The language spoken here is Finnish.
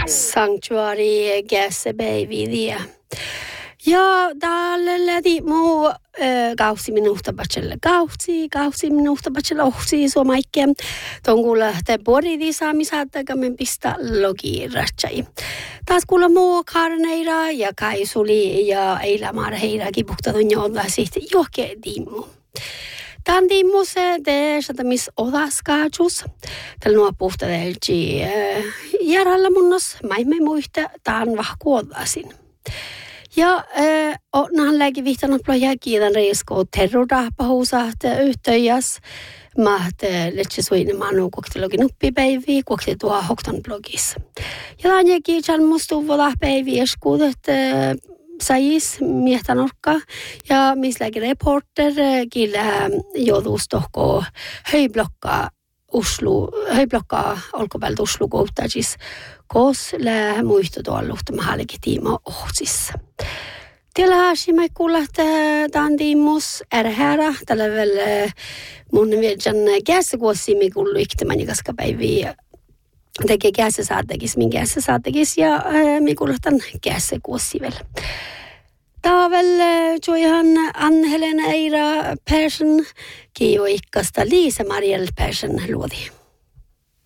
Sanctuary Gässe Baby. Ja täällä lähti muu 2 minuuttia batselle 2 minuuttia batselle ohsi suomaikke. Ton kuulla te boridi saamisaataka men pistä logiiratsai. Taas kuulla muu karneira ja kaisuli ja eilämaara heirakin puhtatun jolla sitten johke tiimmu. Tämän tiimmu se teesata miss odaskaajus. Tällä nuo puhtadelji järjellä munnos maimme muista tämän vahkuodasin. Ja onhan läki vihtanut ploja kiidan reisko terrorahpahuusaht yhteyäs. Mahte letse suine manu koktelogi nuppipäivi kokte tuo hoktan blogissa. Ja tämän kiidan mustu vodahpäivi eskuudet sais miehtanorkka ja misläki reporter killä joudustohko höiblokkaa olkopäältä Oslo kohtajis, kos lää muistu tuolla mahallekin tiima ohsissa. Tiellä haasimme kuulla tämän tiimus ärhärä, tällä vielä mun mielestä käsikuossimme kuullut iktämäni kaskapäiviä. Tekee käsisaatekis, min käsisaatekis ja me kuulotan käsikuossi vielä. Taavel joihan Ann-Helena Eira Persson, kiivo ikkasta Liisa Marielle Persson luodi.